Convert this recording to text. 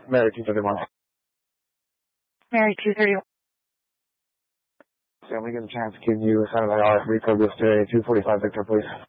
Mary 231. Mary 231. Sam, we get a chance, can you send an IR recode this today, 245 Victor, please?